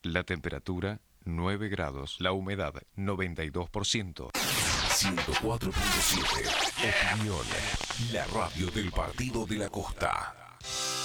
La temperatura 9 grados, la humedad 92%. 104.7 Opinión, la radio del Partido de la Costa.